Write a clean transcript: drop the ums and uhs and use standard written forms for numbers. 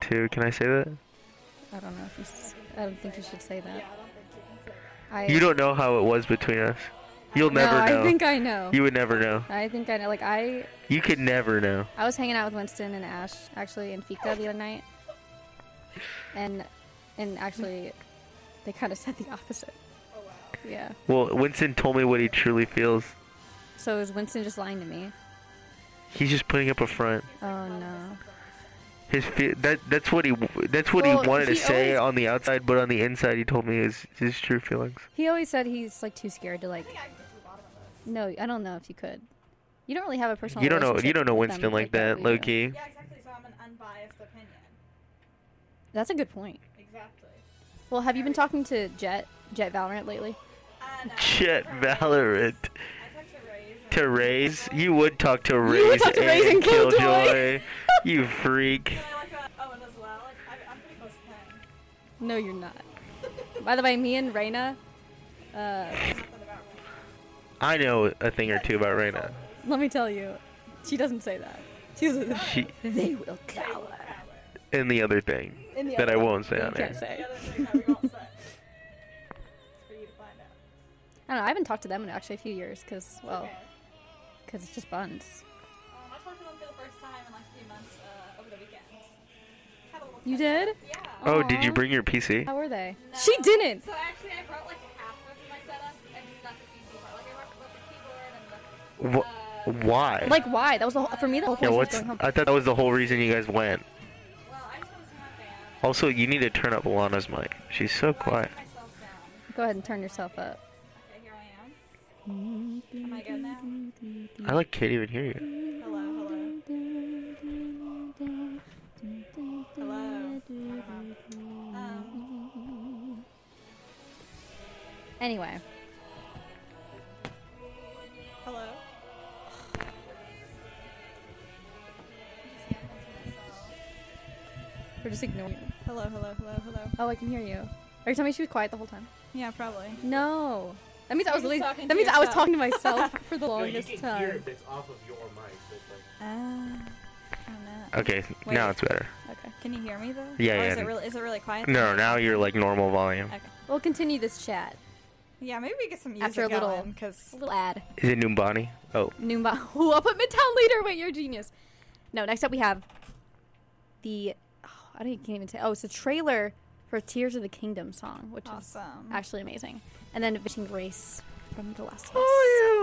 too. Can I say that? I don't know if you. I don't think you should say that. You don't know how it was between us. You'll never know. I think I know. You would never know. I think I know. Like You could never know. I was hanging out with Winston and Ash actually in Fika the other night, and actually, they kind of said the opposite. Oh wow. Yeah. Well, Winston told me what he truly feels. So is Winston just lying to me? He's just putting up a front. Oh no. That's what he wanted to say on the outside, but on the inside he told me his true feelings. He always said he's like too scared to like. No, I don't know if you could. You don't really have a personal. You don't know with Winston them like that, low key. Yeah, exactly. So I'm an unbiased opinion. That's a good point. Exactly. Well, have you been talking to Jet Valorant lately? No. Jet Valorant. I talked to Raze. To Raze? You would talk to Raze, You would talk to Raze and Killjoy. You freak. And I like Owen as well. Like, I'm pretty close to him. No, you're not. By the way, me and Reyna. Nothing about Raze. I know a thing or two about Reyna. Let me tell you, she doesn't say that. She's She they will cower. and the other thing In the that I other won't say you on can't air. say. The other thing that we won't say. It's for you to find out. I don't know. I haven't talked to them in actually a few years because, well, Okay. because it's just buns. I talked to them for the first time in like a few months over the weekend. Had a little You catch did? up. Yeah. Oh, did you Aw. bring your PC? How were they? No. She didn't. So actually, I brought like half of my setup and just not the PC part. Like I brought the keyboard and the. Why? Like, why? That was the whole, for me. The whole Yeah, point was what's? going home. I thought that was the whole reason you guys went. Well, I just want to see my fan. Also, you need to turn up Alana's mic. She's so quiet. I myself down. Go ahead and turn yourself up. Okay, here I am. Am I good now? I like can't even hear you. Hello, hello. Hello. Anyway, Hello. we're just ignoring you. Hello, hello, hello, hello. Oh, I can hear you. Are you telling me she was quiet the whole time? Yeah, probably. No. That means I was You're just really, talking that to means I was yourself. talking to myself for the No, you longest can hear time. if it's off of your mic. So it's like, Oh no. Okay, Wait. now it's better. Okay. Can you hear me though? Yeah, Or yeah. Is it really quiet? No, now you're like normal volume. Okay. We'll continue this chat. Yeah, maybe we get some music After a little- going, cause A little ad. Is it Numbani? Oh, Noomba. Ooh, I'll put Midtown Leader. Wait, you're a genius. No, next up we have the. Oh, I can't even say. Oh, it's a trailer for Tears of the Kingdom song, which is awesome. actually amazing. And then Vision Grace from The Last of Us. oh